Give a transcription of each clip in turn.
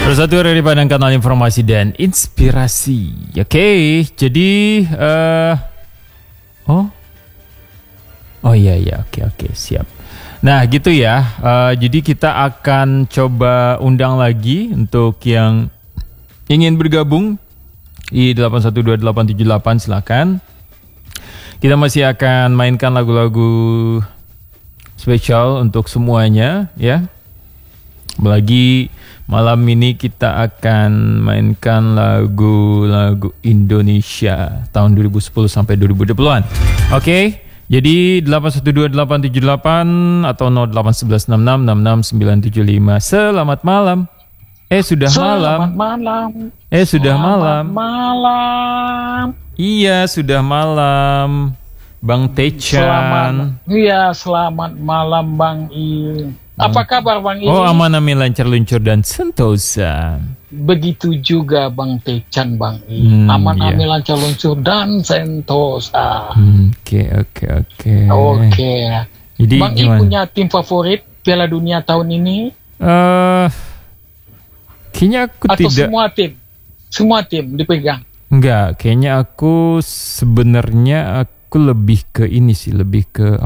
Bersatu dari Padang, kanal informasi dan inspirasi. Oke, jadi oh iya, oke, siap. Nah gitu ya, jadi kita akan coba undang lagi untuk yang ingin bergabung di 812-878, silakan. Kita masih akan mainkan lagu-lagu spesial untuk semuanya ya. Apalagi malam ini kita akan mainkan lagu-lagu Indonesia tahun 2010 sampai 2020-an. Oke, jadi 812-878 atau 081166669975. Selamat malam. Sudah malam. Selamat malam. Iya, sudah malam. Bang Techan. Selamat malam Bang I. Apa kabar Bang I? Oh, aman amin, lancar luncur dan sentosa. Begitu juga Bang Techan Bang I. Aman amin, lancar luncur dan sentosa. Oke. Jadi Bang I punya tim favorit Piala Dunia tahun ini? Kayaknya aku atau tidak. Semua tim dipegang? Enggak, kayaknya aku sebenarnya lebih ke ini sih, lebih ke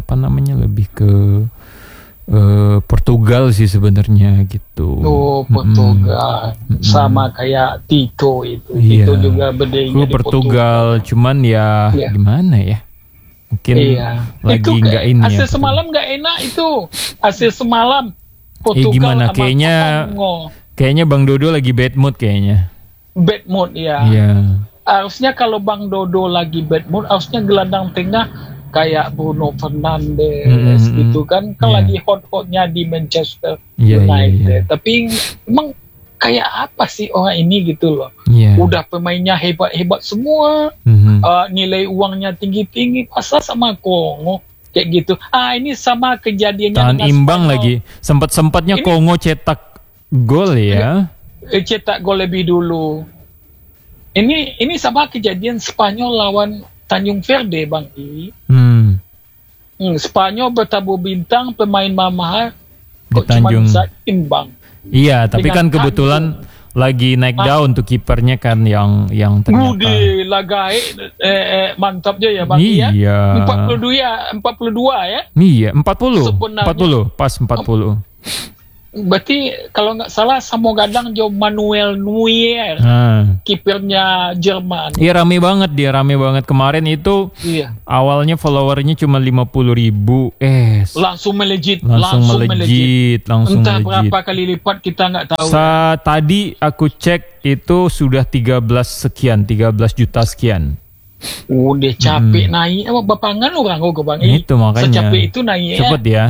Portugal sih sebenarnya gitu. Oh, Portugal. Sama kayak Tito itu. Iya. Tito juga berdirinya di Portugal. Cuman ya gimana ya? Mungkin lagi nggak ini. Hasil semalam nggak enak itu. Hasil semalam Portugal gimana? Kongo. Kayaknya Bang Dodo lagi bad mood kayaknya. Bad mood ya. Iya. Harusnya kalau Bang Dodo lagi bad mood, harusnya gelandang tengah kayak Bruno Fernandes gitu kan lagi hot-hotnya di Manchester United. Tapi emang kayak apa sih orang ini gitu loh. Udah pemainnya hebat-hebat semua, nilai uangnya tinggi-tinggi, pasal sama Kongo kayak gitu. Ini sama kejadiannya tahan imbang Spanyol. Lagi sempat-sempatnya Kongo cetak gol ya. Cetak gol lebih dulu. Ini sama kejadian Spanyol lawan Tanjung Verde Bang I. Spanyol bertabur bintang, pemain mahal kok cuma bisa imbang. Iya, tapi kan kebetulan lagi naik daun tuh kipernya kan yang ternyata. Budi Lagai mantap dia ya Bang I ya. 42 ya. Iya, 40. Pas 40. Berarti kalau nggak salah sama gadang Jo Manuel Neuer, kipernya Jerman. Iya, rame banget kemarin itu. Iya. Awalnya followernya cuma 50.000, langsung melejit. Entah berapa kali lipat kita nggak tahu. Tadi aku cek itu sudah 13 juta sekian. Udah capek naik, bapangan orang kok Bang. Itu makanya. Secapek itu naik cepet ya.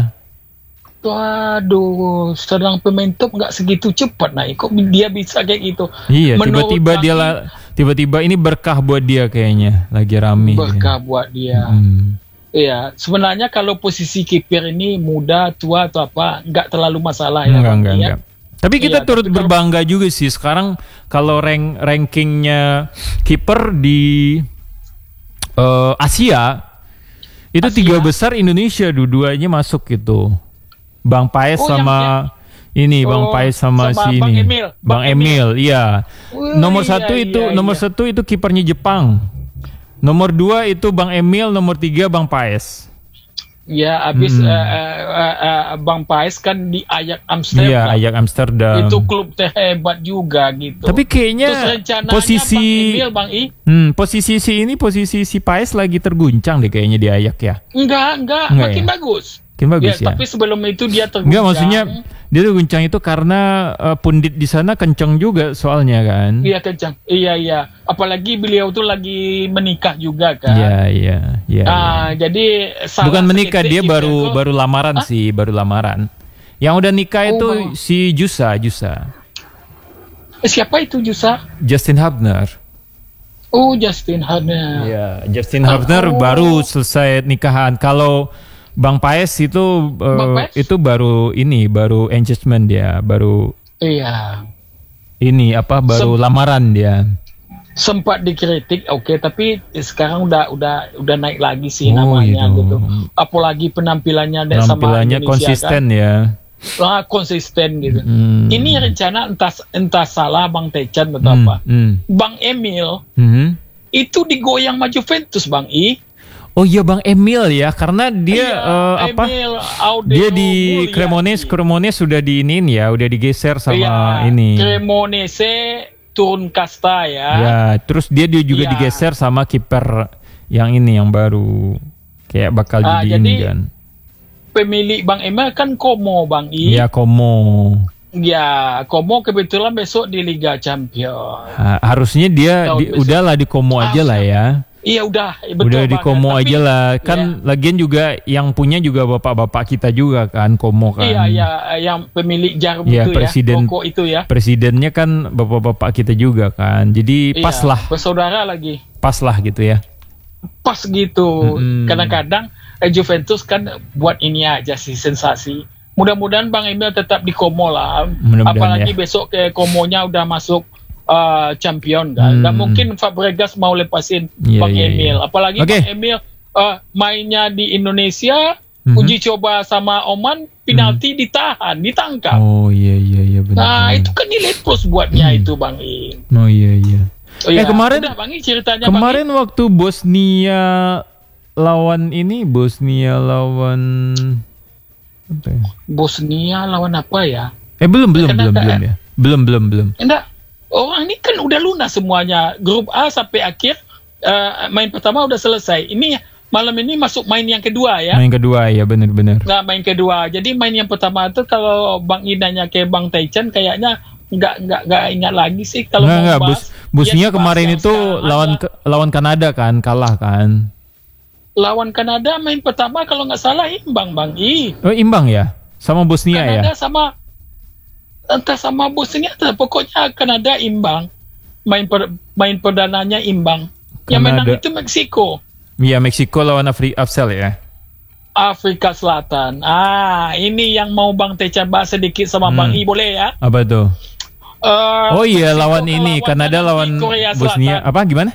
Waduh, sedang pemain top nggak segitu cepat naik. Kok dia bisa kayak gitu? Iya, tiba-tiba ini berkah buat dia kayaknya. Lagi rame. Berkah buat dia. Iya, sebenarnya kalau posisi kiper ini muda, tua atau apa, nggak terlalu masalah ya. Enggak. Tapi kita turut berbangga juga sih sekarang kalau rankingnya kiper di Asia itu 3 besar Indonesia, dua-duanya masuk gitu. Bang Paes Bang Paes sama si ini. Bang Emil, iya. Nomor satu itu kipernya Jepang. Nomor 2 itu Bang Emil, nomor 3 Bang Paes. Ya, habis Bang Paes kan di Ajax Amsterdam. Iya, Ajax Amsterdam. Itu klub terhebat juga gitu. Tapi kayaknya posisi Bang I, posisi si Paes lagi terguncang deh kayaknya di Ajax ya. Enggak, makin bagus. Bagus ya. Tapi sebelum itu dia terguncang. Enggak, maksudnya dia terguncang itu karena pundit di sana kenceng juga soalnya kan. Iya, kenceng. Iya. Apalagi beliau tuh lagi menikah juga kan. Iya. Jadi bukan menikah, dia baru lamaran sih, baru lamaran. Yang udah nikah itu si Jusa. Siapa itu Jusa? Justin Hubner. Oh, Justin Hubner. Iya, Justin Hubner baru selesai nikahan. Kalau Bang Paes itu baru engagement dia, baru lamaran dia. Sempat dikritik, tapi sekarang udah naik lagi sih namanya gitu. Apalagi penampilannya sama Indonesia konsisten kan? Ya. konsisten gitu. Ini rencana entah salah Bang Taechan atau apa. Bang Emil itu digoyang sama Juventus Bang I. Oh iya Bang Emil ya, karena dia Emil, dia di Cremonese sudah diinin ya, udah digeser sama ini. Cremonese turun kasta ya. Ya, terus dia juga digeser sama kiper yang ini yang baru kayak bakal jadi ini kan. Pemilik Bang Emil kan Como Bang I. Iya Como. Ya, Como kebetulan besok di Liga Champions. Harusnya dia udahlah di Como aja lah ya. Iya udah, betul. Udah di Como aja lah. Kan lagian juga yang punya juga bapak-bapak kita juga kan, Como kan. Iya, yang pemilik Jarum itu presiden, Rokok itu ya. Presidennya kan bapak-bapak kita juga kan. Jadi pas lah. Bersaudara lagi. Pas lah gitu ya. Pas gitu. Kadang-kadang Juventus kan buat ini aja sih, sensasi. Mudah-mudahan Bang Emil tetap di Como lah. Apalagi besok ke Komonya udah masuk champion kan. Gak mungkin Fabregas mau lepasin Bang Emil. Apalagi Bang Emil mainnya di Indonesia, uji coba sama Oman, penalti ditangkap. Oh iya benar. Nah, itu kan nilai plus buatnya itu Bang I. Oh iya. Kemarin udah, Bang I, ceritanya kemarin Bang I. Waktu Bosnia lawan Bosnia lawan apa ya? Belum ya. Belum. Enggak. Orang ini kan udah lunas semuanya. Grup A sampai akhir, main pertama udah selesai. Ini malam ini masuk main yang kedua ya. Main kedua ya, benar. Nah, main kedua. Jadi main yang pertama itu kalau Bang Idanya ke Bang Taechan kayaknya nggak ingat lagi sih kalau mau bahas. Bosnia kemarin itu lawan Kanada kan, kalah kan. Lawan Kanada main pertama kalau nggak salah imbang Bang I. Oh imbang ya, sama Bosnia Kanada ya. Entah sama Bosnia, pokoknya Kanada imbang. Main perdananya imbang. Yang menang itu Meksiko. Iya, Meksiko lawan Afsel ya. Afrika Selatan. Ini yang mau Bang Taechan bahas sedikit sama Bang I, boleh ya? Apa tuh? Oh iya, lawan ini Kanada lawan Bosnia. Apa gimana?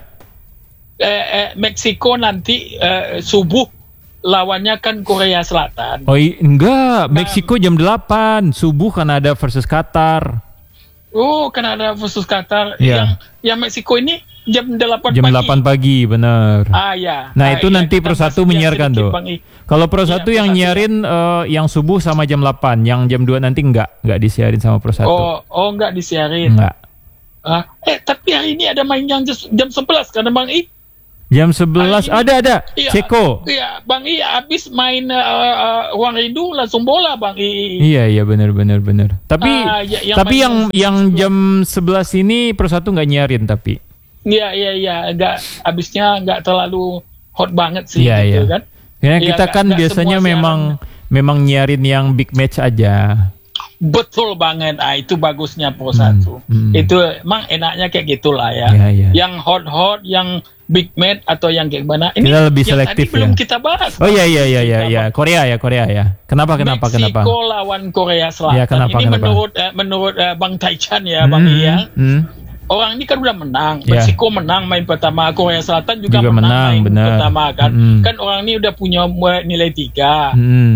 Meksiko nanti subuh lawannya kan Korea Selatan. Oh enggak, Meksiko jam 8 subuh Kanada versus Qatar. Oh, Kanada versus Qatar. Yang Meksiko ini jam 8 jam pagi. 8 pagi, benar. Ya. Nah, itu nanti Pro 1 menyiarkan tuh. Kalau Pro 1 yang nyiarin yang subuh sama jam 8, yang jam 2 nanti enggak disiarin sama Pro 1. Oh enggak disiarin. Enggak. Tapi hari ini ada main yang jam 11 karena Bang I. Jam 11 ada Ceko. Iya, Bang I habis main Uang Rindu langsung bola Bang I. Iya benar. Tapi yang jam 11 ini Pro 1 enggak nyiarin tapi. Iya, habisnya enggak terlalu hot banget sih gitu kan. Ya, kita kan biasanya memang nyiarin yang big match aja. Betul banget. Itu bagusnya Pro 1. Itu emang enaknya kayak gitulah ya. Yang hot, yang big match atau yang kayak gimana. Ini kita lebih selektif belum kita bahas. Oh iya. Korea ya. Kenapa? Meksiko lawan Korea Selatan. Ya, kenapa? Menurut Bang Taechan ya, Bang Iya. Orang ini kan udah menang. Meksiko menang main pertama, Korea Selatan juga menang main pertama kan. Kan orang ini udah punya nilai 3.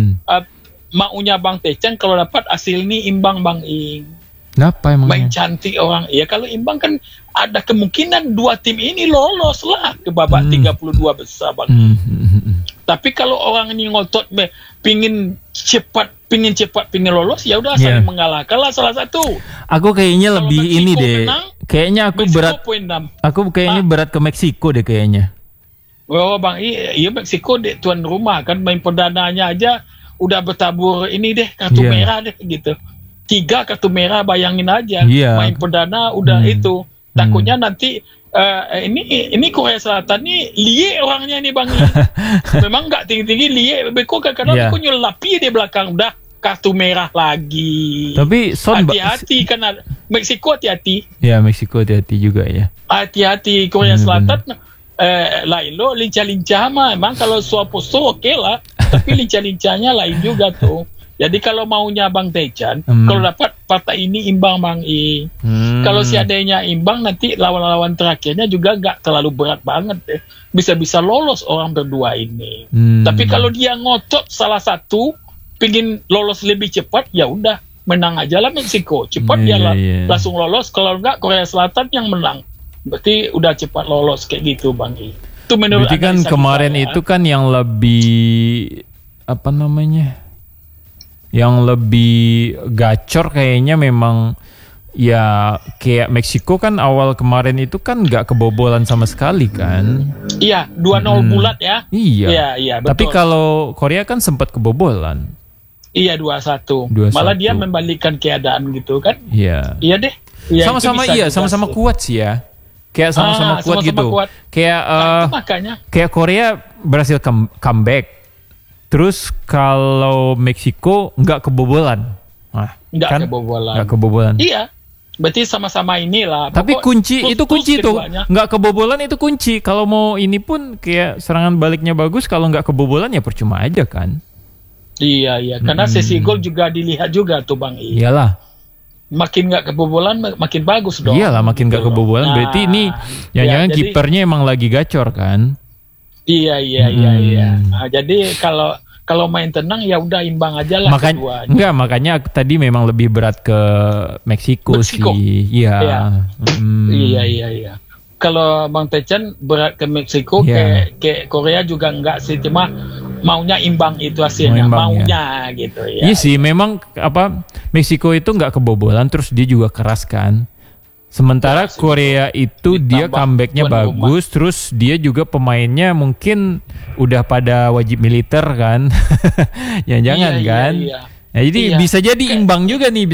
Maunya Bang Taechan kalau dapat hasil ini imbang Bang I. Kenapa emang? Main cantik orang. Ya kalau imbang kan ada kemungkinan dua tim ini lolos lah ke babak 32 besar Bang. Tapi kalau orang ini ngotot pingin cepat lolos, ya udah saling mengalahkan lah salah satu. Aku kayaknya kalau lebih Meksiko ini deh. Kayaknya aku Meksiko berat. Aku kayaknya berat ke Meksiko deh kayaknya. Oh Bang, iya Meksiko deh tuan rumah kan, main perdananya aja udah bertabur ini deh kartu merah deh gitu. 3 kartu merah, bayangin aja. Main perdana udah itu. Takutnya nanti ini Korea Selatan nih lie orangnya nih Bang. Memang nggak tinggi-tinggi lie. Beko kadang-kadang aku nyelapi di belakang udah kartu merah lagi. Tapi hati-hati kan Meksiko hati-hati. Ya Meksiko hati-hati juga ya. Hati-hati Korea Selatan. Lain lo lincah-lincah mah emang kalau Swaposto oke lah. Tapi lincah-lincahnya lain juga tuh. Jadi kalau maunya Bang Taechan, kalau dapat partai ini imbang Bang I. Kalau seandainya imbang nanti lawan-lawan terakhirnya juga nggak terlalu berat banget deh. Bisa-bisa lolos orang berdua ini. Tapi kalau dia ngotot salah satu, pingin lolos lebih cepat, ya udah menang aja lah Meksiko. Cepat dia langsung lolos. Kalau enggak Korea Selatan yang menang. Berarti udah cepat lolos kayak gitu Bang I. Itu menurut berarti kan kemarin itu kan yang lebih apa namanya? Yang lebih gacor kayaknya memang ya kayak Meksiko kan awal kemarin itu kan nggak kebobolan sama sekali kan. Iya 2-0 bulat ya. Iya betul. Tapi kalau Korea kan sempat kebobolan. Iya 2-1. Malah dia membalikkan keadaan gitu kan. Iya. Iya deh. Ya, sama-sama kuat sih ya. Kayak sama-sama kuat gitu. Kuat. Kayak makanya. Kayak Korea berhasil comeback. Terus kalau Meksiko nggak kebobolan. Nggak kebobolan. Iya. Berarti sama-sama inilah. Tapi kunci tuh. Nggak kebobolan itu kunci. Kalau mau ini pun kayak serangan baliknya bagus. Kalau nggak kebobolan ya percuma aja kan. Iya. Karena sesi gol juga dilihat juga tuh Bang I. Iyalah. Makin nggak kebobolan makin bagus dong. Iyalah makin nggak kebobolan. Berarti ini jangan kipernya emang lagi gacor kan. Iya. Nah, jadi kalau main tenang ya udah imbang aja lah. Makanya tadi memang lebih berat ke Meksiko sih. Iya. Iya. Kalau Bang Tecan berat ke Meksiko, ke Korea juga enggak sih, cuma maunya imbang itu hasilnya, maunya gitu ya. Iya sih, memang Meksiko itu nggak kebobolan, terus dia juga keras kan. Sementara Korea itu dia comebacknya bagus, terus dia juga pemainnya mungkin udah pada wajib militer kan, jangan kan. Iya. Nah, jadi bisa jadi imbang juga nih,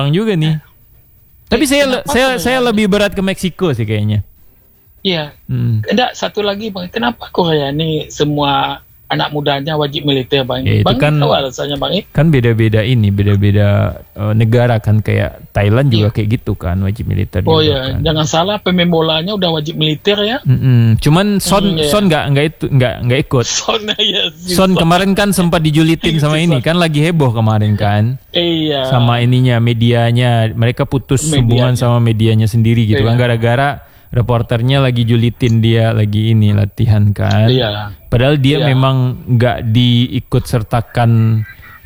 Tapi saya lebih berat ke Meksiko sih kayaknya. Iya. Enggak, satu lagi Bang, kenapa Korea ini semua anak mudanya wajib militer Bang? Ya, Bang kan, tahu alasannya Bang? Kan beda-beda negara kan, kayak Thailand juga kayak gitu kan, wajib militer. Oh iya, kan. Jangan salah pemain bolanya udah wajib militer ya. Cuman Son nggak ikut. Son kemarin kan sempat dijulitin sama ini kan, lagi heboh kemarin kan. Iya. Sama ininya medianya, mereka putus hubungan sama medianya sendiri gitu kan, gara-gara reporternya lagi julitin dia lagi ini latihan kan. Iya. Padahal dia memang nggak diikut sertakan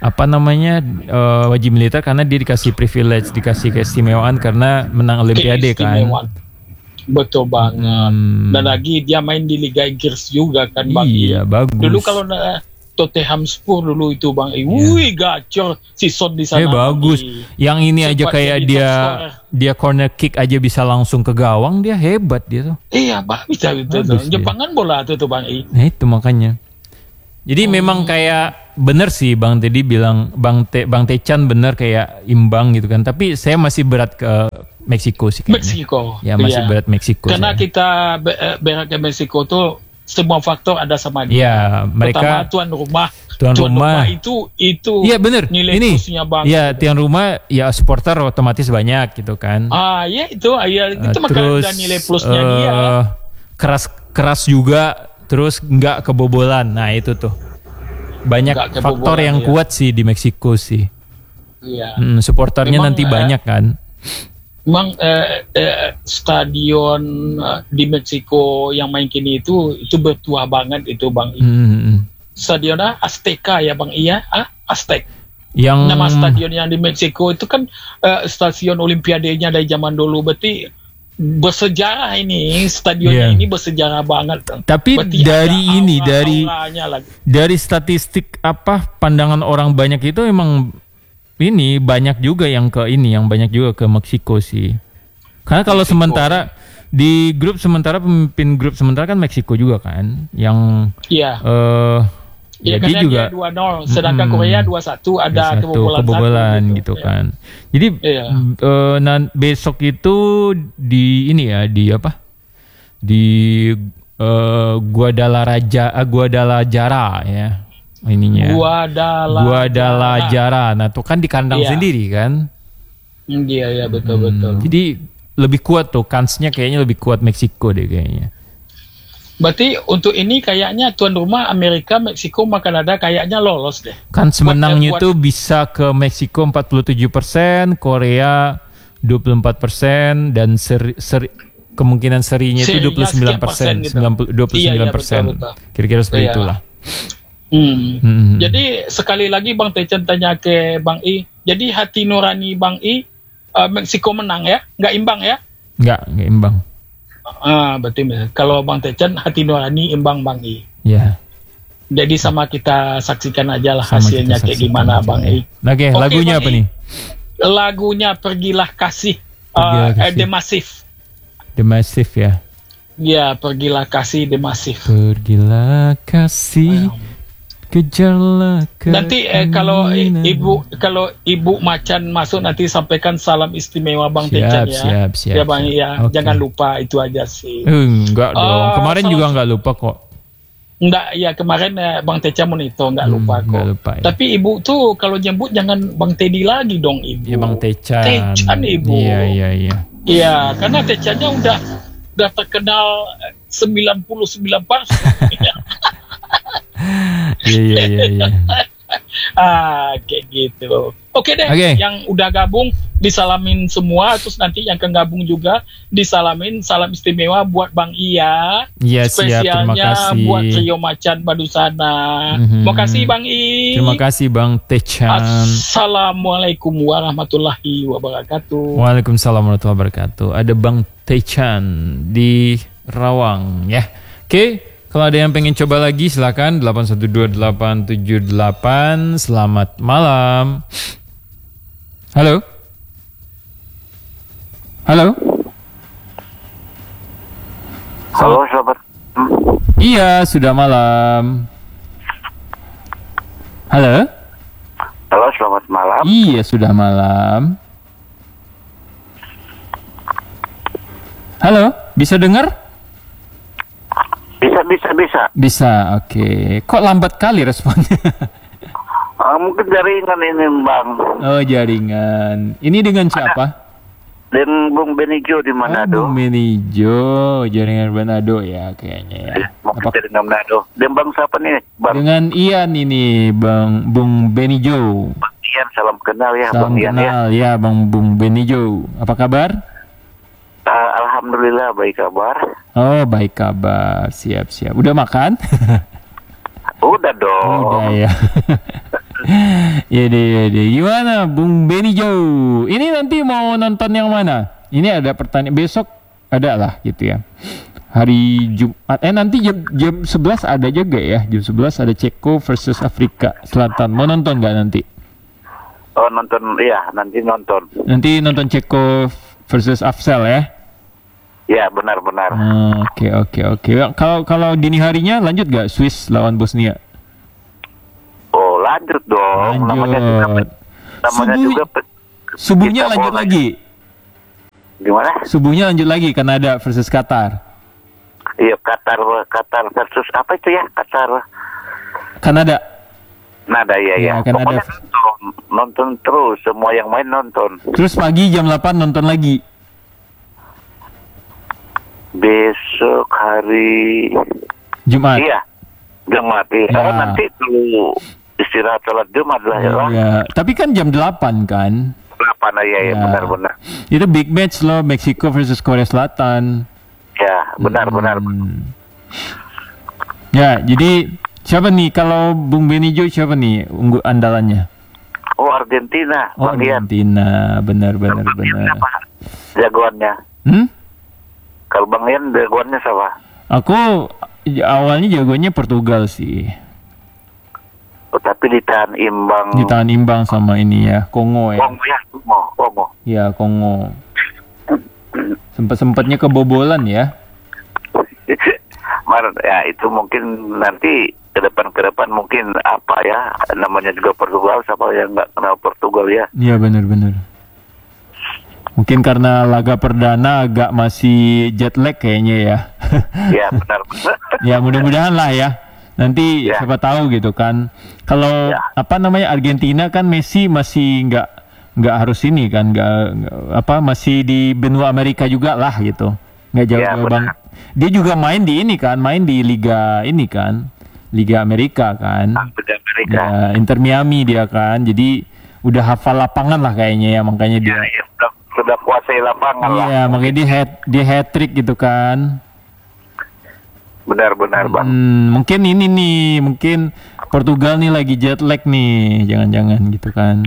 wajib militer karena dia dikasih privilege, dikasih keistimewaan karena menang Olimpiade kan. Betul banget. Dan lagi dia main di Liga Inggris juga kan Bang. Iya, bagus. Dulu kalau Tottenham Spurs dulu itu Bang, wih gacor si Son di sana. Bagus. Yang ini aja kayak dia corner kick aja bisa langsung ke gawang, dia hebat dia tuh. Iya, bisa gitu. Jepangan bola tuh Bang. Nah itu makanya. Jadi memang kayak bener sih Bang tadi bilang, Bang Techan bener kayak imbang gitu kan. Tapi saya masih berat ke Meksiko sih kayaknya. Meksiko. Ya masih berat Meksiko. Karena kita berat ke Meksiko tuh semua faktor ada sama dia. Ya, mereka pertama tuan rumah itu iya benar. Nilai plusnya banget. Iya, tuan rumah ya supporter otomatis banyak gitu kan. Ya itu makanya nilai plusnya dia. Keras juga, terus nggak kebobolan. Nah, itu tuh. Banyak faktor yang kuat sih di Meksiko sih. Iya. Supporternya nanti banyak kan. Memang stadion di Meksiko yang main kini itu bertua banget itu Bang. Stadion Azteca ya Bang, iya Aztec. Nama stadion yang di Meksiko itu kan stadion Olimpiadenya dari zaman dulu, berarti bersejarah ini stadionnya ini bersejarah banget. Tapi berarti dari statistik pandangan orang banyak itu emang ini banyak juga yang banyak juga ke Meksiko sih. Karena kalau sementara di pemimpin grup sementara kan Meksiko juga kan yang jadi juga 2-0, sedangkan Korea 2-1 ada kebobolan gitu kan. Jadi besok itu di Guadalajara ya. Guadalajara. Nah, tuh kan di kandang sendiri kan? Iya, betul. Jadi lebih kuat tuh, kansnya kayaknya lebih kuat Meksiko deh kayaknya. Berarti untuk ini kayaknya tuan rumah Amerika, Meksiko, Kanada kayaknya lolos deh. Kans menangnya tuh bisa ke Meksiko 47%, Korea 24%, dan kemungkinan serinya itu 29%, gitu. 29%. Kira-kira seperti itulah. Jadi sekali lagi Bang Techen tanya ke Bang I. Jadi hati nurani Bang I, Meksiko menang ya, nggak imbang ya? Nggak imbang. Berarti kalau Bang Techen hati nurani imbang Bang I. Ya. Jadi sama kita saksikan aja lah hasilnya kayak gimana Bang I. Oke, lagunya apa nih? Lagunya Pergilah Kasih, The Massive. The Massive ya. Ya, Pergilah Kasih The Massive. Pergilah kasih. Kejarlah nanti kalau ibu Macan masuk nanti sampaikan salam istimewa Bang Techen ya. Siap. Ya Bang ya, okay. Jangan lupa itu aja sih. Enggak dong. Kemarin juga enggak lupa kok. Enggak, ya kemarin Bang Techen monitor enggak lupa kok. Enggak lupa, ya. Tapi ibu tuh kalau nyebut jangan Bang Teddy lagi dong ibu. Ya Bang Techen. Techen ibu. Iya. Iya, karena Techennya udah terkenal 99%. Iya. Kayak gitu. Oke deh, yang udah gabung disalamin semua, terus nanti yang gabung juga disalamin salam istimewa buat Bang Iya. Yes, spesialnya buat Trio Macan Badusana. Terima kasih Bang I. Terima kasih Bang Techen. Assalamualaikum warahmatullahi wabarakatuh. Waalaikumsalam warahmatullahi wabarakatuh. Ada Bang Techen di Rawang ya. Oke. Kalau ada yang pengen coba lagi silakan 812-878. Selamat malam. Halo. Halo, selamat. Iya, sudah malam. Halo. Halo, selamat malam. Iya, sudah malam. Halo, bisa dengar? Bisa, oke. Kok lambat kali responnya? Mungkin jaringan ini, Bang. Oh, jaringan. Ini dengan siapa? Dan Bung Benijo di Manado. Bung Benijo, jaringan Manado ya kayaknya ya. Mungkin jaringan Manado. Dan Bang siapa nih, Bang? Dengan Ian ini, Bung Benijo. Bang Ian, salam kenal ya, Bang Ian ya. Bung Benijo. Apa kabar? Alhamdulillah baik kabar. Oh, baik kabar. Siap. Udah makan? Udah dong. Udah ya. Ya deh. Gimana Bung Benijo? Ini nanti mau nonton yang mana? Ini ada pertanyaan besok ada lah gitu ya. Hari Jumat. Nanti jam 11 ada juga ya. Jam 11 ada Ceko versus Afrika Selatan. Mau nonton nggak nanti? Oh, nonton ya, nanti nonton. Nanti nonton Ceko versus Afsel ya. Ya, benar. Oke. Kalau dini harinya lanjut gak Swiss lawan Bosnia? Oh, lanjut dong. Namanya juga subuhnya lanjut lagi. Gimana? Subuhnya lanjut lagi Kanada versus Qatar. Iya, Qatar versus apa itu ya? Kanada. Ya. Kanada. Pokoknya nonton terus, semua yang main nonton. Terus pagi jam 8 nonton lagi. Besok hari Jumat. Iya, Jumat. Ya. Nanti tuh istirahat sholat Jumat lah ya. Ya. Tapi kan jam 8 kan? 8 ya. Benar. Itu big match loh, Meksiko versus Korea Selatan. Ya, benar. Ya, jadi siapa nih kalau Bung Benijo siapa nih andalannya? Oh, Argentina. Argentina, benar. Jagoannya. Kalau Bang Ian jagoannya siapa? Aku awalnya jagoannya Portugal sih. Oh, tapi ditahan imbang sama ini ya, Kongo ya. Kongo. Ya, Kongo. Sempatnya kebobolan ya. Ya itu mungkin nanti ke depan mungkin apa ya, namanya juga Portugal, siapa yang nggak kenal Portugal ya. Iya, benar. Mungkin karena laga perdana agak masih jet lag kayaknya ya. Ya, benar. Ya, mudah-mudahan lah ya. Nanti siapa tahu gitu kan. Kalau Argentina kan Messi masih nggak harus ini kan, masih di benua Amerika juga lah gitu. Nggak jauh Bang. Dia juga main di Liga ini kan. Liga Amerika kan. Liga Amerika. Ya, Inter Miami dia kan. Jadi udah hafal lapangan lah kayaknya ya, makanya dia. Ya, sudah kuasai lapangan lah. Iya, makanya dia hat-trick gitu kan. Benar Bang. Mungkin ini nih, mungkin Portugal nih lagi jet lag nih, jangan-jangan gitu kan.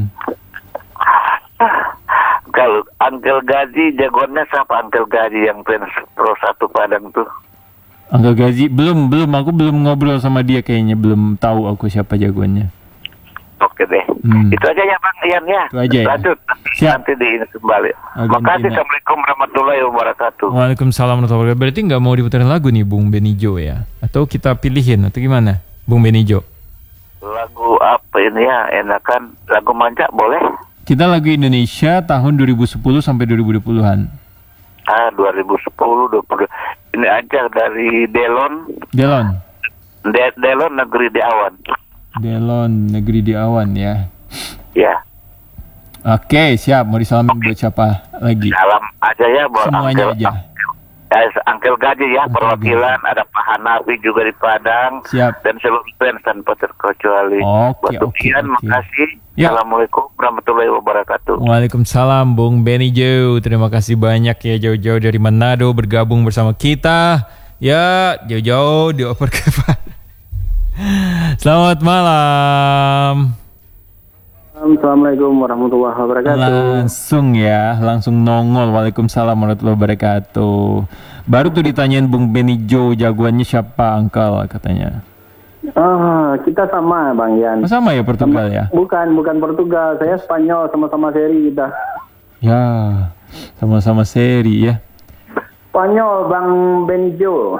Kalau Uncle Gaji, jagoannya siapa Uncle Gaji yang Pro 1 Padang tuh? Uncle Gaji belum, aku belum ngobrol sama dia kayaknya, belum tahu aku siapa jagoannya. Oke deh, itu aja ya Bang Ian ya. Itu aja ya. Lanjut, nanti kembali. Makasih, Assalamualaikum warahmatullahi wabarakatuh. Waalaikumsalam warahmatullahi wabarakatuh. Berarti nggak mau diputerin lagu nih Bung Benijo ya? Atau kita pilihin atau gimana, Bung Benijo? Lagu apa ini ya? Enakan lagu manja boleh? Kita lagu Indonesia tahun 2010 sampai 2020-an. 2010, 20. Ini aja dari Delon. Delon Negeri di Awan. Delon Negeri di Awan ya. Ya. Oke, siap. Mau disalamin buat siapa lagi? Salam aja ya buat semuanya Uncle, aja. Uncle Gaji ya, perwakilan ada Pak Hanafi juga di Padang. Siap. Dan seluruh fans tanpa terkecuali. Oke. Makasih. Ya. Assalamualaikum warahmatullahi wabarakatuh. Waalaikumsalam Bung Benijo. Terima kasih banyak ya, jauh-jauh dari Manado bergabung bersama kita. Ya, jauh-jauh di Overcapan. Selamat malam. Assalamualaikum warahmatullahi wabarakatuh. Langsung nongol. Waalaikumsalam warahmatullahi wabarakatuh. Baru tuh ditanyain Bung Benijo jagoannya siapa Uncle katanya. Kita sama Bang Ian. Sama ya Portugal ya? Bukan Portugal, saya Spanyol, sama-sama seri kita. Ya, sama-sama seri ya. Spanyol Bang Benijo.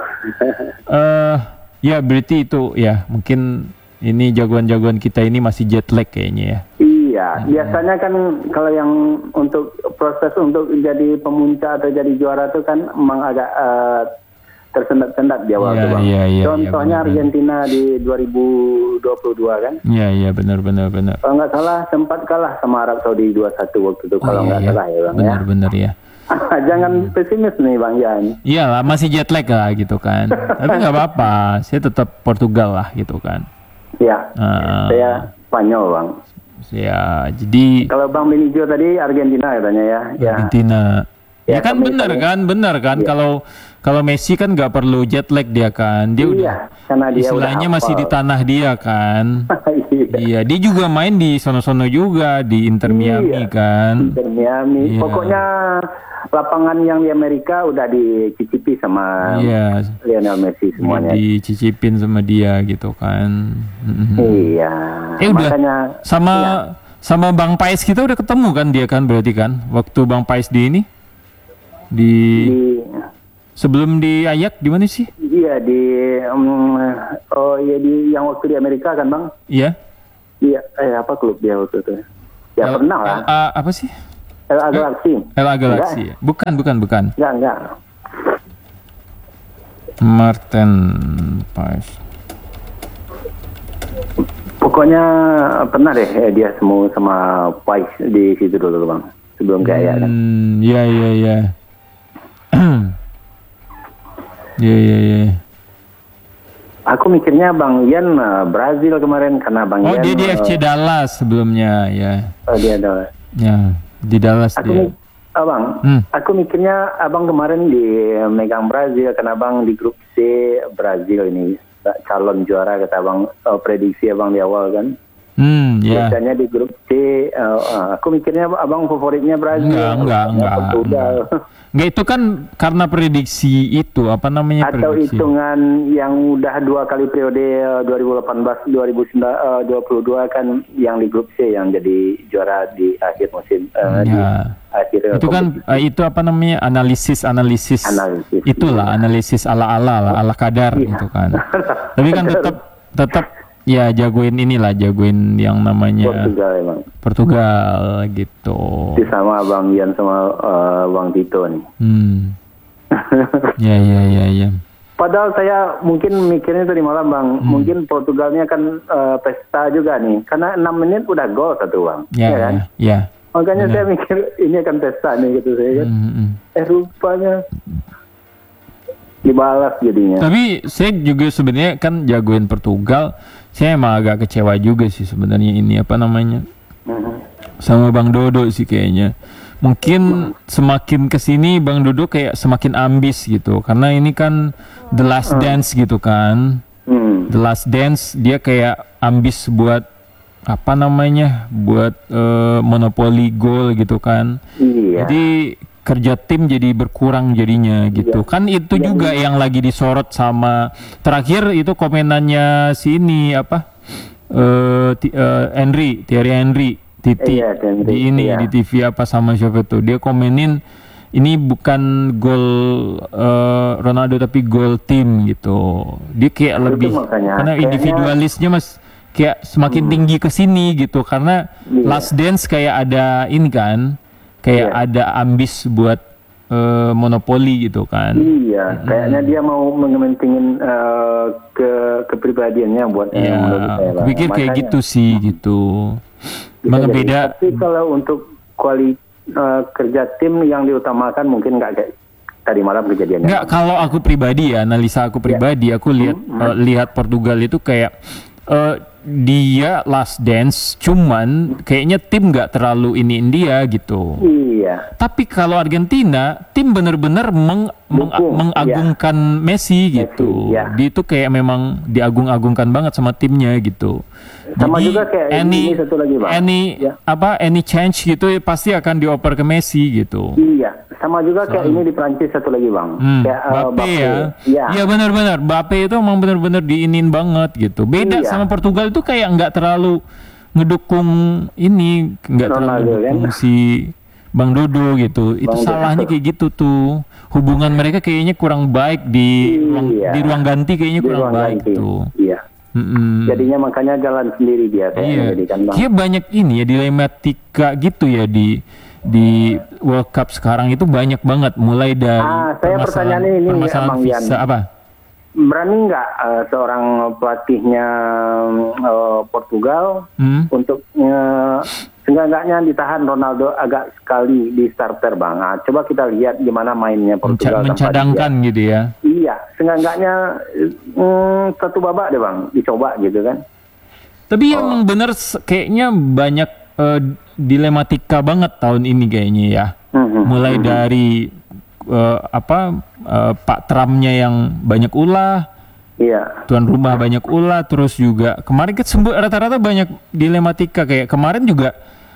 Ya berarti itu ya mungkin ini jagoan-jagoan kita ini masih jet lag kayaknya ya. Iya, biasanya kan kalau yang untuk proses untuk jadi pemuncak atau jadi juara itu kan emang agak tersendat-sendat di awal tuh Bang. Iya, contohnya benar, Argentina di 2022 kan. Iya benar. Kalau nggak salah sempat kalah sama Arab Saudi 2-1 waktu itu kalau nggak salah ya Bang. Benar ya. Jangan pesimis nih Bang Yan. Iyalah masih jet lag lah gitu kan. Tapi nggak apa-apa, saya tetap Portugal lah gitu kan. Iya. Saya Spanyol Bang. Ya jadi. Kalau Bang Benijo tadi Argentina katanya ya. Argentina. Ya kan benar kan. Iya. Kalau Messi kan nggak perlu jet lag dia kan. Dia udah. Karena dia istilahnya udah masih di tanah dia kan. Iya. Dia juga main di sono-sono juga di Inter Miami kan. Inter Miami. Iya. Pokoknya lapangan yang di Amerika udah dicicipi sama Lionel Messi semuanya. Dicicipin sama dia gitu kan. Iya. Makanya sama Bang Pais kita udah ketemu kan dia kan berarti kan waktu Bang Pais di ini sebelum di Ayak di mana sih? Iya di di yang waktu di Amerika kan Bang? Iya. Iya, apa klub dia waktu itu? Ya pernah lah. Apa sih? LA Galaxy. LA Galaxy. Bukan. Enggak. Martin Pais. Pokoknya pernah deh dia semua sama Pais di situ dulu Bang. Sebelum ke Ayak kan. Iya. Iya. Aku mikirnya Bang Ian Brazil kemarin karena Bang Ian. Dia di FC Dallas sebelumnya ya. Dia Dallas. Ya, di Dallas dia. Abang, aku mikirnya Abang kemarin di megang Brazil karena Abang di grup C Brazil ini calon juara kata Abang, prediksi Abang di awal kan. Biasanya di grup C, aku mikirnya Abang favoritnya Brazil. Enggak. Enggak, itu kan karena prediksi itu apa namanya atau prediksi? Hitungan yang udah 2 kali periode 2018 2022 kan yang di grup C yang jadi juara di akhir musim di akhir itu kan itu apa namanya analisis itulah analisis ala kadar gitu kan. Tapi kan tetap ya jagoin yang namanya Portugal gitu. Sama Bang Ian sama Bang Tito nih. Ya. Padahal saya mungkin mikirnya tadi malam Bang, mungkin Portugalnya kan pesta juga nih, karena 6 menit udah gol satu Bang. Ya. Makanya saya mikir ini akan pesta nih gitu saya kan. Rupanya dibalas jadinya. Tapi saya juga sebenarnya kan jagoin Portugal. Saya emang agak kecewa juga sih sebenarnya ini apa namanya sama Bang Dodo sih kayaknya. Mungkin semakin kesini Bang Dodo kayak semakin ambis gitu karena ini kan the last dance gitu kan. The Last Dance dia kayak ambis buat apa namanya, buat monopoli gol gitu kan. Iya. Jadi kerja tim jadi berkurang jadinya gitu. Kan itu juga yang lagi disorot sama terakhir itu komenannya si ini apa? Thierry Henry Titi di ini di TV apa sama siapa tuh. Dia komenin ini bukan gol Ronaldo tapi gol tim gitu. Dia kayak lebih karena individualisnya Mas kayak semakin tinggi ke sini gitu karena Last Dance kayak ada ini kan kayak ada ambis buat monopoli gitu kan. Iya, kayaknya dia mau mengementingin kepribadiannya buat menurut saya. Aku pikir kayak gitu sih gitu. Mana beda. Tapi kalau untuk kerja tim yang diutamakan mungkin nggak kayak tadi malam kejadiannya. Nggak, kalau aku pribadi ya, analisa aku pribadi, aku lihat Portugal itu kayak dia Last Dance, cuman kayaknya tim nggak terlalu iniin dia gitu. Iya. Tapi kalau Argentina, tim benar-benar mengagungkan Messi gitu. Dia itu kayak memang diagung-agungkan banget sama timnya gitu. Sama jadi, juga kayak ini satu lagi Bang. Any change gitu pasti akan dioper ke Messi gitu. Iya. Sama juga kayak ini di Prancis satu lagi Bang. Kayak Mbappe ya. Iya benar-benar. Mbappe itu emang benar-benar diinin banget gitu. Beda sama Portugal itu kayak nggak terlalu ngedukung ini, nggak terlalu ngedukung si Bang Dodo gitu. Itu salahnya kayak gitu tuh. Hubungan mereka kayaknya kurang baik di ruang ganti kayaknya kurang baik tuh. Iya. Jadinya makanya jalan sendiri dia Bang. Kayak banyak ini ya dilematika gitu ya di World Cup sekarang itu banyak banget mulai dari saya pertanyaan ini permasalahan visa apa? Berani nggak seorang pelatihnya Portugal untuk seenggaknya ditahan Ronaldo agak sekali di starter Bang. Nah, coba kita lihat gimana mainnya Portugal. Mencadangkan gitu ya? Iya, seenggaknya satu babak deh Bang, dicoba gitu kan. Tapi yang bener kayaknya banyak dilematika banget tahun ini kayaknya ya. Mulai dari Pak Trumpnya yang banyak ulah, tuan rumah banyak ulah, terus juga kemarin kan rata-rata banyak dilematika kayak kemarin juga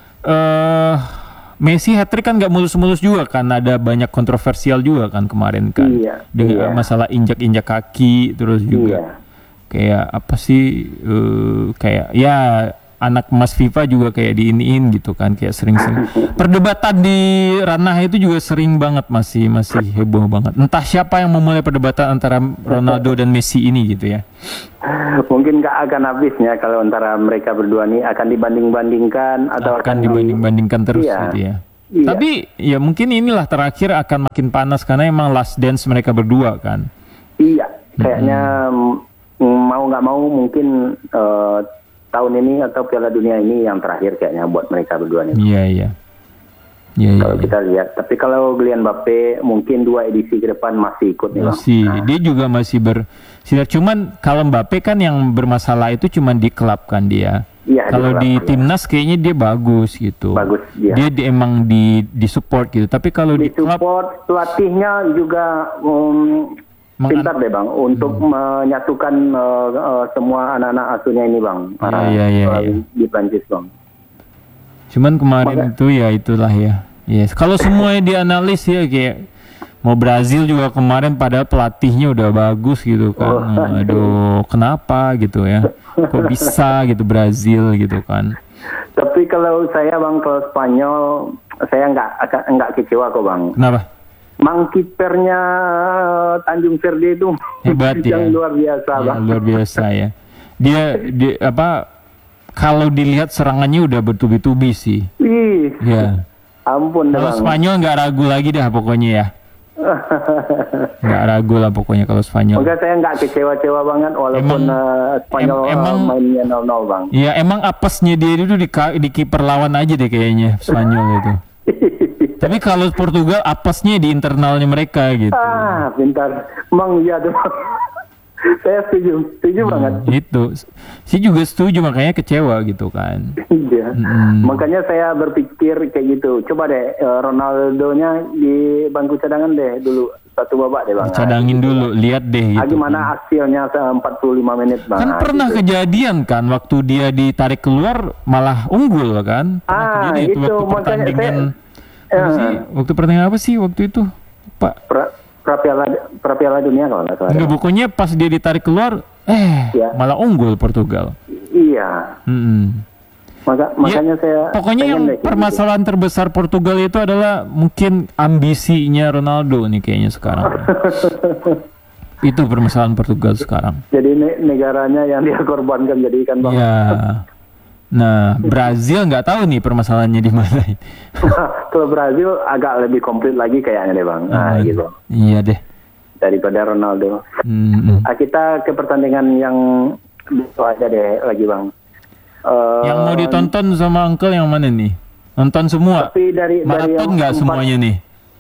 Messi hat-trick kan nggak mulus-mulus juga kan, ada banyak kontroversial juga kan kemarin kan dengan masalah injak-injak kaki, terus juga kayak apa sih kayak ya anak emas FIFA juga kayak diiniin gitu kan, kayak sering-sering perdebatan di ranah itu juga sering banget masih heboh banget. Entah siapa yang memulai perdebatan antara Ronaldo dan Messi ini gitu ya. Mungkin nggak akan habisnya kalau antara mereka berdua nih akan dibanding-bandingkan atau akan dibanding-bandingkan terus gitu ya. Tapi ya mungkin inilah terakhir akan makin panas karena emang Last Dance mereka berdua kan. Iya, kayaknya mau nggak mau mungkin tahun ini atau Piala Dunia ini yang terakhir kayaknya buat mereka berdua nih. Iya. Kalau kita lihat, tapi kalau Kylian Mbappe mungkin 2 edisi ke depan masih ikut nih Bang. Dia juga masih bersinar. Cuman kalau Mbappe kan yang bermasalah itu cuman di klub kan dia. Iya, kalau di timnas kayaknya dia bagus gitu. Bagus dia. Dia emang di support gitu. Tapi kalau di klub pelatihnya juga pintar deh Bang untuk menyatukan semua anak-anak asuhnya ini Bang. Di Prancis Bang. Cuman kemarin itu ya itulah ya. Yes. Kalau semuanya dianalis ya kayak mau Brazil juga kemarin padahal pelatihnya udah bagus gitu kan. Aduh, kenapa gitu ya? Kok bisa gitu Brazil gitu kan. Tapi kalau saya Bang kalau Spanyol saya nggak kecewa kok Bang. Kenapa? Mang kipernya Tanjung Verde itu hebat yang luar biasa Bang. Luar biasa ya. Dia kalau dilihat serangannya udah bertubi-tubi sih. Ya. Ampun kalau Spanyol nggak ragu lagi dah pokoknya ya. Nggak ragu lah pokoknya kalau Spanyol. Maka saya nggak kecewa-kecewa banget walaupun Spanyol mainnya 0-0 Bang. Ya emang apesnya dia itu di kiper lawan aja deh kayaknya Spanyol itu. Tapi kalau Portugal apesnya di internalnya mereka gitu. Pintar. Emang iya tuh. Saya setuju banget. Itu, saya juga setuju makanya kecewa gitu kan. Iya. Makanya saya berpikir kayak gitu. Coba deh Ronaldo-nya di bangku cadangan deh dulu satu babak deh bang. Cadangin dulu, lihat deh gitu. Gimana hasilnya 45 menit bang. Kan pernah gitu. Kejadian kan waktu dia ditarik keluar malah unggul kan. Itu waktu pertandingan waktu pertandingan apa sih waktu itu Pak? Piala Dunia kalau nggak salah. Enggak, pokoknya pas dia ditarik keluar malah unggul Portugal. Iya. Makanya saya pokoknya yang permasalahan terbesar Portugal itu adalah mungkin ambisinya Ronaldo nih kayaknya sekarang. Itu permasalahan Portugal sekarang. Jadi negaranya yang dia korbankan jadi ikan bang. Iya. Nah, Brazil nggak tahu nih permasalahannya di mana. Kalau Brazil agak lebih komplit lagi kayaknya deh bang. Gitu. Iya deh. Daripada Ronaldo. Kita ke pertandingan yang itu aja deh lagi bang. Yang mau ditonton sama Uncle yang mana nih? Nonton semua? Tapi maraton nggak semuanya nih?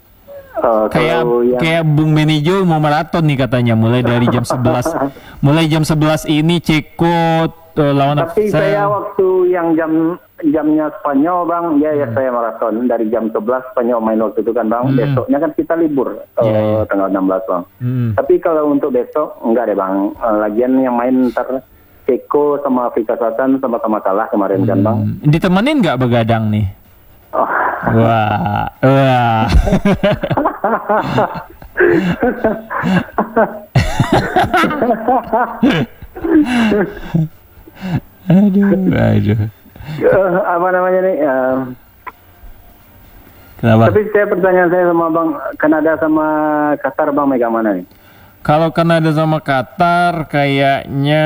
Kayak Bung Benijo mau maraton nih katanya, mulai dari jam 11. Mulai jam 11 ini Ceko lawan Tapi saya waktu yang jamnya Spanyol bang, saya maraton dari jam 11 Spanyol main waktu itu kan bang. Besoknya kan kita libur tanggal 16 bang. Tapi kalau untuk besok enggak deh bang. Lagian yang main ntar Ceko sama Afrika Selatan sama-sama kalah kemarin kan bang. Ditemenin nggak begadang nih? Wah. Aduh. Apa namanya nih? Kenapa? Tapi pertanyaan saya sama bang, Kanada sama Qatar bang megang mana nih? Kalau Kanada sama Qatar kayaknya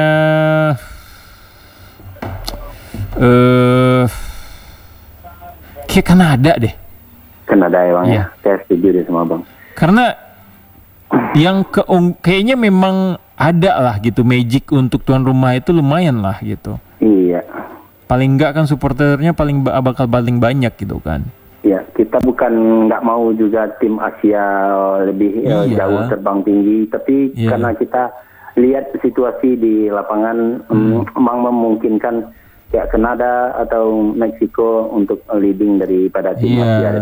kayak Kanada deh. Kanada ya bang ya. Saya setuju deh sama bang. Karena yang kayaknya memang ada lah gitu magic untuk tuan rumah itu lumayan lah gitu. Iya. Paling enggak kan supporternya bakal paling banyak gitu kan. Ya, kita bukan nggak mau juga tim Asia lebih jauh terbang tinggi, tapi karena kita lihat situasi di lapangan memang memungkinkan ya Kanada atau Meksiko untuk leading daripada tim Asia.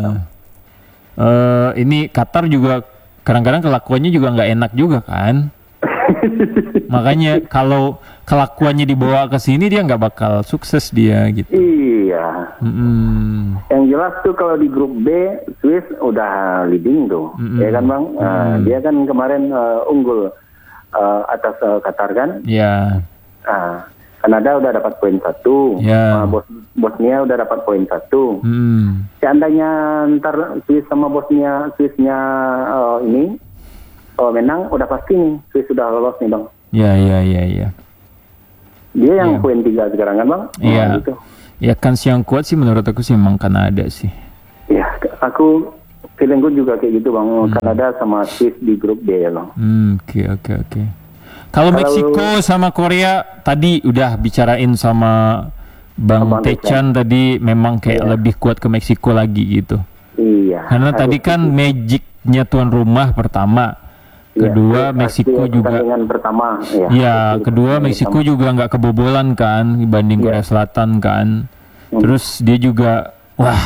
Ini Qatar juga kadang-kadang kelakuannya juga nggak enak juga kan. Makanya kalau kelakuannya dibawa ke sini dia nggak bakal sukses dia gitu. Iya. Yang jelas tuh kalau di grup B Swiss udah leading tuh, ya kan bang. Dia kan kemarin unggul atas Qatar kan. Iya. Kanada udah dapat poin 1. Bosnia udah dapat poin 1. Seandainya ntar Swiss sama Swissnya ini menang, udah pasti nih Swiss sudah lolos nih bang. Iya. Dia yang poin 3 sekarang kan bang? Iya. Gitu. Ya kan yang kuat sih menurut aku sih emang Kanada sih. Iya, aku feeling gue juga kayak gitu bang. Kanada sama Swiss di grup B ya bang. Oke. Kalau Meksiko sama Korea tadi udah bicarain sama Bang Techan tadi, memang kayak lebih kuat ke Meksiko lagi gitu. Iya. Karena tadi kan magicnya tuan rumah pertama. Kedua Meksiko juga pertama kedua Meksiko juga nggak kebobolan kan dibanding Korea Selatan kan. Terus dia juga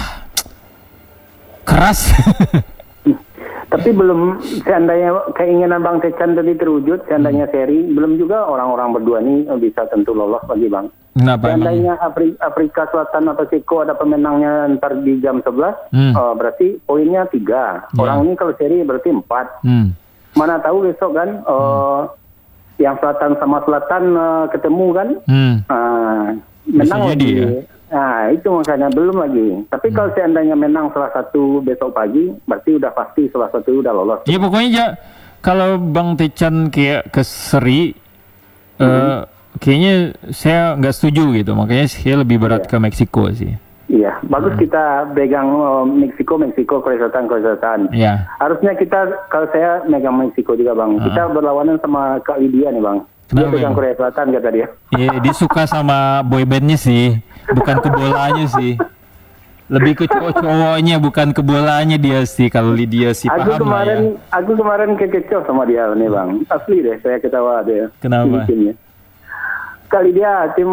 keras. Tapi belum, seandainya keinginan Bang Techan tadi terwujud, seandainya seri, belum juga orang-orang berdua nih bisa tentu lolos lagi Bang. Kenapa seandainya Afrika Selatan atau Ceko ada pemenangnya ntar di jam 11, berarti poinnya 3. Orang ini kalau seri berarti 4. Mana tahu besok kan yang selatan sama selatan ketemu kan, menang lagi. Nah itu makanya belum lagi. Tapi kalau seandainya menang salah satu besok pagi, berarti udah pasti salah satu udah lolos. Ya pokoknya kalau Bang Techan kayak ke seri, kayaknya saya nggak setuju gitu. Makanya saya lebih berat ke Meksiko sih. Iya, bagus kita pegang Meksiko, Korea Selatan. Iya. Harusnya kita, kalau saya megang Meksiko juga Bang. Kita berlawanan sama Kak Lydia nih Bang. Dia pegang Korea Selatan kata dia. Iya, dia suka sama boybandnya sih, bukan ke bolanya sih. Lebih ke cowok-cowoknya, bukan ke bolanya dia sih. Kalau Lydia sih paham Aku kemarin kekecoh sama dia nih Bang. Asli deh, saya ketawa dia. Kenapa? Kak Lydia, tim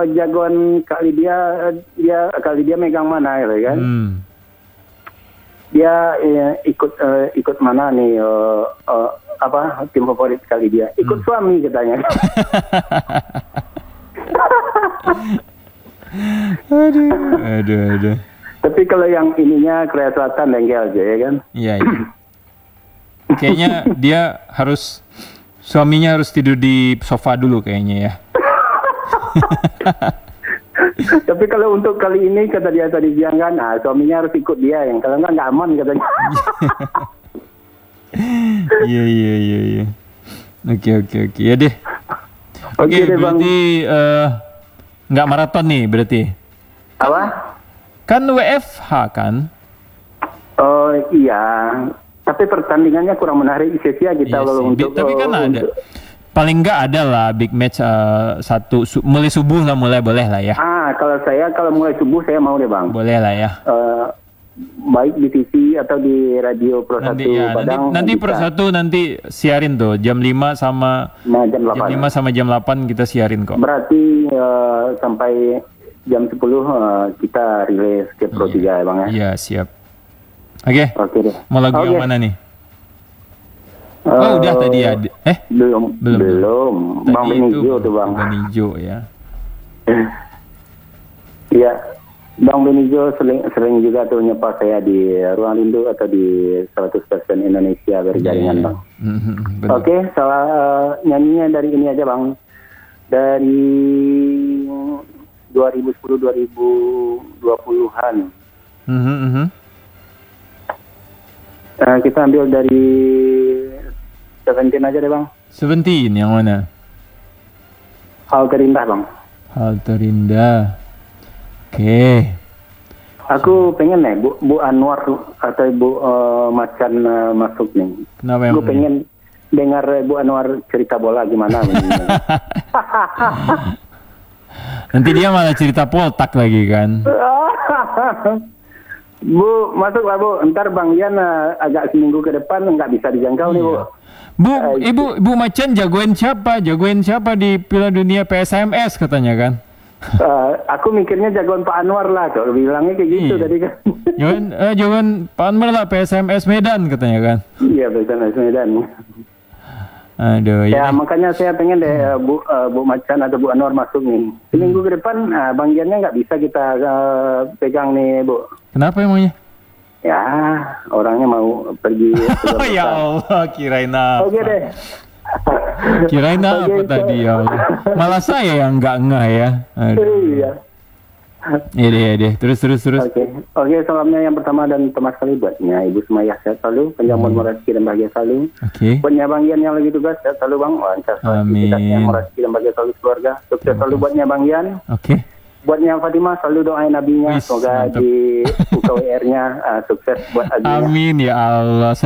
jagoan Kak Lydia megang mana gitu kan? Dia ikut mana nih tim favorit kali dia ikut suami katanya. Aduh. Tapi kalau yang ininya Korea Selatan Dengkel aja ya kan. Iya. Kayaknya dia suaminya harus tidur di sofa dulu kayaknya ya. Tapi kalau untuk kali ini kata dia tadi siang kan, suaminya harus ikut dia yang kalau nggak aman katanya. Iya. Oke. Ya deh. Oke, berarti nggak maraton nih berarti. Apa? Kan WFH kan? Oh iya. Tapi pertandingannya kurang menarik sia-sia kita kalau untuk. Tapi kan ada. Paling nggak ada lah big match mulai subuh lah boleh lah ya. Kalau mulai subuh saya mau deh bang. Boleh lah ya. Baik di TV atau di radio Pro 1 Padang. Nanti Pro 1 nanti siarin tuh jam 5 sama jam 8. Jam 5 sama jam 8 kita siarin kok. Berarti sampai jam 10 kita rilis ke Pro 3 ya bang ya. Iya siap. Oke deh. Mau lagu yang mana nih? Udah tadi ya. Belum. Bang Benijo tuh bang. Benijo ya. Iya. Bang Benijo sering juga tuh nyapa saya di Ruang Rindu atau di 100% Indonesia berjaringan bang. Oke, salah nyanyinya dari ini aja bang. Dari 2010-2020-an. Kita ambil dari Seventeen aja deh bang. Seventeen yang mana? Hal Terindah bang. Hal Terindah. Oke. Aku pengen nih Bu Anwar atau Bu Macan masuk nih. Kenapa yang? Gue pengen dengar Bu Anwar cerita bola gimana. Nanti dia malah cerita poltak lagi kan. Bu, masuklah Bu. Ntar Bang Yan agak seminggu ke depan nggak bisa dijangkau nih Bu. Ibu Macan jagoin siapa di Piala Dunia PSMS katanya kan? Aku mikirnya jagoan Pak Anwar lah, kalau bilangnya kayak gitu tadi kan. Jagoan Pak Anwar lah PSMS Medan katanya kan? Iya PSMS Medan. Aduh ya. Makanya saya pengen deh Bu Macan atau Bu Anwar masuk nih. Seminggu ke depan Bang Jannya nggak bisa kita pegang nih Bu. Kenapa emangnya? Ya orangnya mau pergi. Oh ya Allah, kirain apa? Oke deh. Kirain apa tadi ya Allah. Malah saya yang nggak ngeh ya. Iya. Iya deh. Terus. Oke, salamnya yang pertama dan pertama sekali buatnya Ibu Sumayah sehat selalu, panjang umur rezeki dan bahagia selalu. Buatnya Bang Yan yang lagi tugas sehat selalu Bang, lancar selalu aktivitasnya, rezeki dan bahagia selalu keluarga. Sukses selalu buatnya Bang Yan. Buatnya Fatimah selalu doain nabinya, semoga di UKWR-nya sukses buat ajunya. Amin ya Allah.